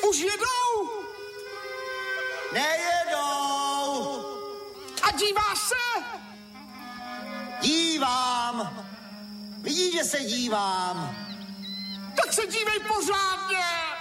Už jedou? Nejedou. A dívá se? Dívám. Vidíš, že se dívám. Tak se dívej pořádně.